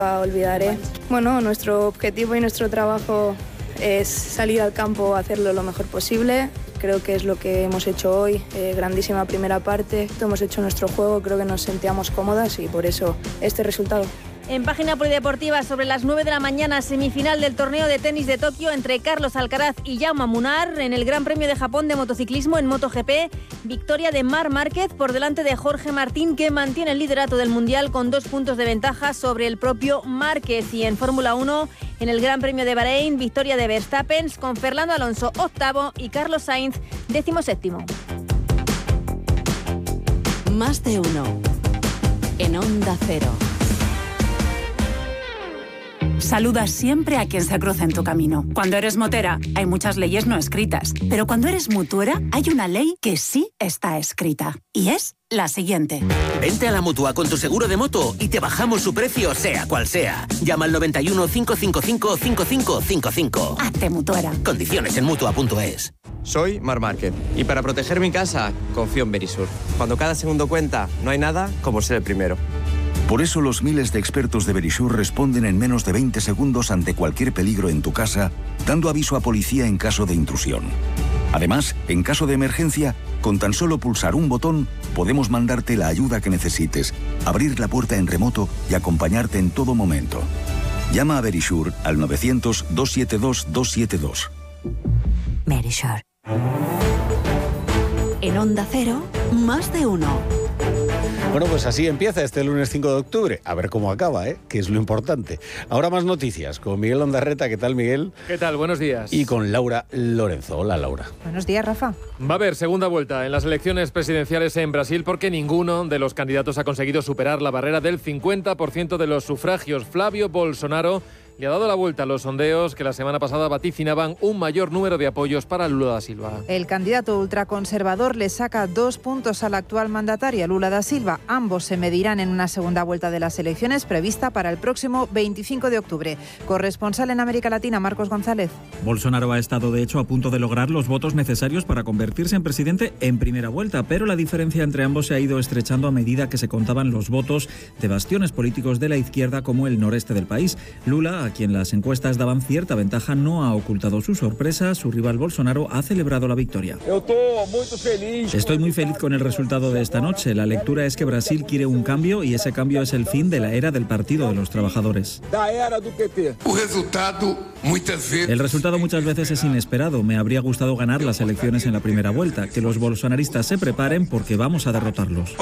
Olvidaré. Bueno, nuestro objetivo y nuestro trabajo es salir al campo a hacerlo lo mejor posible. Creo que es lo que hemos hecho hoy, grandísima primera parte. Hemos hecho nuestro juego, creo que nos sentíamos cómodas y por eso este resultado. En página polideportiva, sobre las 9 de la mañana, semifinal del torneo de tenis de Tokio entre Carlos Alcaraz y Jaume Munar. En el Gran Premio de Japón de motociclismo en MotoGP, victoria de Marc Márquez por delante de Jorge Martín, que mantiene el liderato del Mundial con 2 puntos de ventaja sobre el propio Márquez. Y en Fórmula 1, en el Gran Premio de Bahrein, victoria de Verstappen con Fernando Alonso octavo y Carlos Sainz 17º. Más de uno en Onda Cero. Saluda siempre a quien se cruza en tu camino. Cuando eres motera, hay muchas leyes no escritas. Pero cuando eres mutuera, hay una ley que sí está escrita. Y es la siguiente. Vente a la Mutua con tu seguro de moto y te bajamos su precio, sea cual sea. Llama al 91 555 5555. Hazte mutuera. Condiciones en Mutua.es. Soy Marc Márquez y para proteger mi casa, confío en Verisur. Cuando cada segundo cuenta, no hay nada como ser el primero. Por eso los miles de expertos de Verisur responden en menos de 20 segundos ante cualquier peligro en tu casa, dando aviso a policía en caso de intrusión. Además, en caso de emergencia, con tan solo pulsar un botón, podemos mandarte la ayuda que necesites, abrir la puerta en remoto y acompañarte en todo momento. Llama a Verisur al 900-272-272. Verisur. En Onda Cero, más de uno. Bueno, pues así empieza este lunes 5 de octubre. A ver cómo acaba, que es lo importante. Ahora más noticias con Miguel Ondarreta. ¿Qué tal, Miguel? ¿Qué tal? Buenos días. Y con Laura Lorenzo. Hola, Laura. Buenos días, Rafa. Va a haber segunda vuelta en las elecciones presidenciales en Brasil porque ninguno de los candidatos ha conseguido superar la barrera del 50% de los sufragios. Flavio Bolsonaro le ha dado la vuelta a los sondeos que la semana pasada vaticinaban un mayor número de apoyos para Lula da Silva. El candidato ultraconservador le saca 2 puntos a la actual mandataria, Lula da Silva. Ambos se medirán en una segunda vuelta de las elecciones prevista para el próximo 25 de octubre. Corresponsal en América Latina, Marcos González. Bolsonaro ha estado, de hecho, a punto de lograr los votos necesarios para convertirse en presidente en primera vuelta, pero la diferencia entre ambos se ha ido estrechando a medida que se contaban los votos de bastiones políticos de la izquierda como el noreste del país. Lula, a quien las encuestas daban cierta ventaja, no ha ocultado su sorpresa. Su rival Bolsonaro ha celebrado la victoria. Estoy muy feliz con el resultado de esta noche. La lectura es que Brasil quiere un cambio y ese cambio es el fin de la era del Partido de los Trabajadores. El resultado muchas veces es inesperado. Me habría gustado ganar las elecciones en la primera vuelta. Que los bolsonaristas se preparen porque vamos a derrotarlos.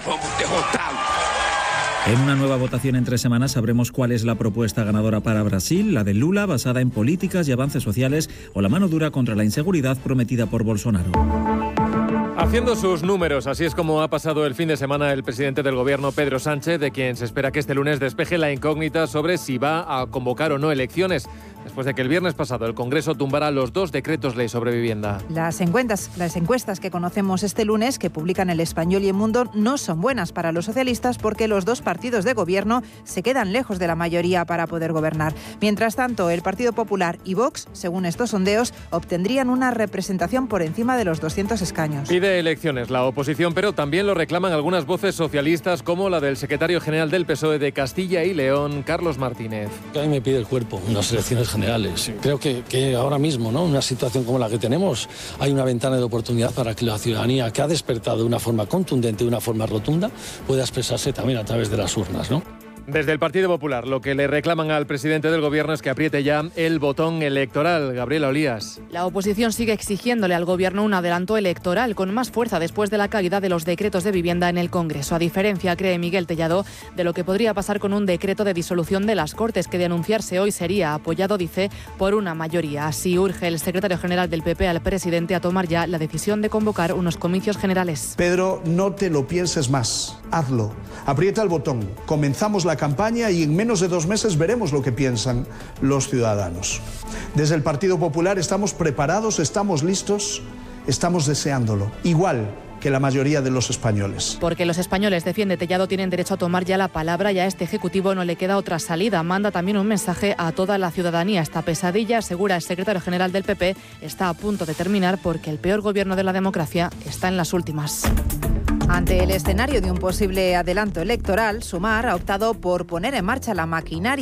En una nueva votación en 3 semanas sabremos cuál es la propuesta ganadora para Brasil, la de Lula, basada en políticas y avances sociales, o la mano dura contra la inseguridad prometida por Bolsonaro. Haciendo sus números, así es como ha pasado el fin de semana el presidente del gobierno, Pedro Sánchez, de quien se espera que este lunes despeje la incógnita sobre si va a convocar o no elecciones, después de que el viernes pasado el Congreso tumbara los 2 decretos ley sobre vivienda. Las encuestas que conocemos este lunes, que publican El Español y El Mundo, no son buenas para los socialistas porque los 2 partidos de gobierno se quedan lejos de la mayoría para poder gobernar. Mientras tanto, el Partido Popular y Vox, según estos sondeos, obtendrían una representación por encima de los 200 escaños. Pide elecciones la oposición, pero también lo reclaman algunas voces socialistas, como la del secretario general del PSOE de Castilla y León, Carlos Martínez. A mí me pide el cuerpo unas elecciones generales. Creo que ahora mismo, ¿no?, una situación como la que tenemos, hay una ventana de oportunidad para que la ciudadanía, que ha despertado de una forma contundente, de una forma rotunda, pueda expresarse también a través de las urnas, ¿no? Desde el Partido Popular, lo que le reclaman al presidente del gobierno es que apriete ya el botón electoral. Gabriela Olías. La oposición sigue exigiéndole al gobierno un adelanto electoral con más fuerza después de la caída de los decretos de vivienda en el Congreso. A diferencia, cree Miguel Tellado, de lo que podría pasar con un decreto de disolución de las Cortes, que de anunciarse hoy sería apoyado, dice, por una mayoría. Así urge el secretario general del PP al presidente a tomar ya la decisión de convocar unos comicios generales. Pedro, no te lo pienses más. Hazlo. Aprieta el botón. Comenzamos la campaña y en menos de 2 meses veremos lo que piensan los ciudadanos. Desde el Partido Popular estamos preparados, estamos listos, estamos deseándolo. Igual que la mayoría de los españoles. Porque los españoles, defiende Tellado, tienen derecho a tomar ya la palabra y a este Ejecutivo no le queda otra salida. Manda también un mensaje a toda la ciudadanía. Esta pesadilla, asegura el secretario general del PP, está a punto de terminar porque el peor gobierno de la democracia está en las últimas. Ante el escenario de un posible adelanto electoral, Sumar ha optado por poner en marcha la maquinaria